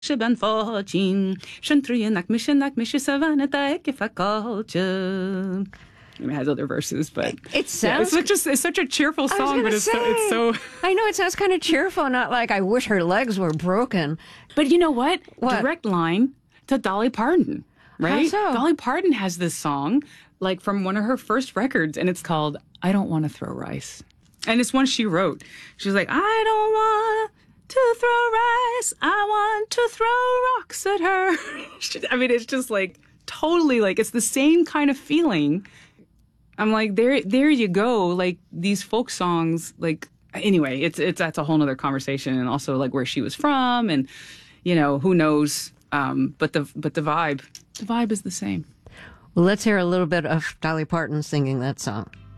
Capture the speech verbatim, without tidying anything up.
ben fáin, sin tríonach mi sinach mi sa bhana ag faáilte. It has other verses, but it sounds yeah, it's, such a, it's such a cheerful song, but it's say, so, it's so. I know it sounds kind of cheerful, not like I wish her legs were broken. But you know what? What? Direct line to Dolly Parton, right? How so? Dolly Parton has this song, like from one of her first records, and it's called "I Don't Want to Throw Rice," and it's one she wrote. She's like, "I don't want to throw rice. I want to throw rocks at her." I mean, it's just like totally like it's the same kind of feeling. I'm like, there, there you go. Like these folk songs, like anyway, it's it's that's a whole nother conversation, and also like where she was from, and you know who knows. Um, but the but the vibe, the vibe is the same. Well, let's hear a little bit of Dolly Parton singing that song.